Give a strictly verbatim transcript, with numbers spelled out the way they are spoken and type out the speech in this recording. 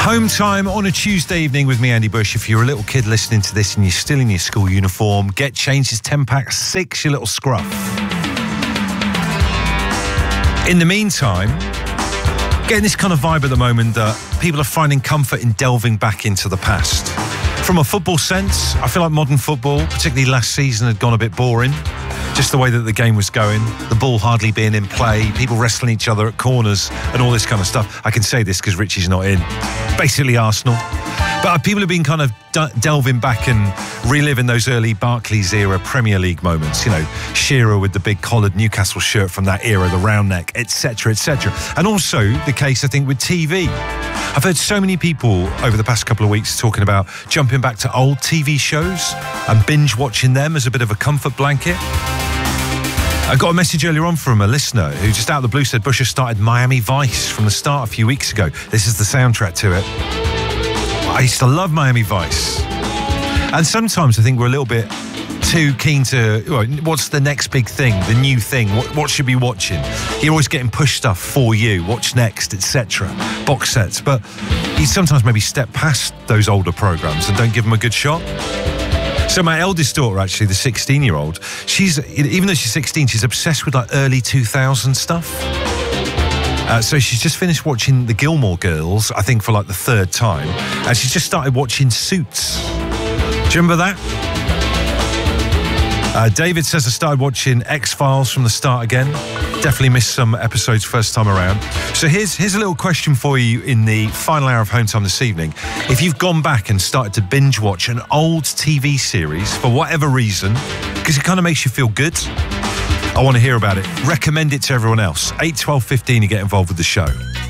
Home time on a Tuesday evening with me, Andy Bush. If you're a little kid listening to this and you're still in your school uniform, get changed. It's ten past six, you little scruff. In the meantime, getting this kind of vibe at the moment that people are finding comfort in delving back into the past. From a football sense, I feel like modern football, particularly last season, had gone a bit boring. Just the way that the game was going, the ball hardly being in play, people wrestling each other at corners and all this kind of stuff. I can say this because Richie's not in. Basically Arsenal. But people have been kind of d- delving back and reliving those early Barclays era Premier League moments. You know, Shearer with the big collared Newcastle shirt from that era, the round neck, et cetera, et cetera. And also the case, I think, with T V. I've heard so many people over the past couple of weeks talking about jumping back to old T V shows and binge watching them as a bit of a comfort blanket. I got a message earlier on from a listener who just out of the blue said Bush has started Miami Vice from the start a few weeks ago. This is the soundtrack to it. I used to love Miami Vice. And sometimes I think we're a little bit too keen to, well, what's the next big thing, the new thing, what, what should we be watching? You're always getting push stuff for you, watch next, et cetera. Box sets. But you sometimes maybe step past those older programmes and don't give them a good shot. So my eldest daughter, actually, the sixteen-year-old, she's, even though she's sixteen, she's obsessed with like early two thousand stuff. Uh, so she's just finished watching The Gilmore Girls, I think for like the third time, and she's just started watching Suits. Do you remember that? Uh, David says I started watching X-Files from the start again. Definitely missed some episodes first time around. So here's here's a little question for you in the final hour of Home Time this evening. If you've gone back and started to binge watch an old T V series for whatever reason, because it kind of makes you feel good, I want to hear about it. Recommend it to everyone else. eight, twelve, fifteen, you get involved with the show.